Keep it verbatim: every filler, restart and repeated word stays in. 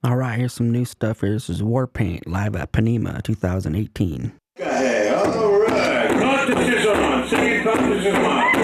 All right, here's some new stuff. Here, this is Warpaint live at Panema twenty eighteen. Hey, all right. Competition on. Singing competition on.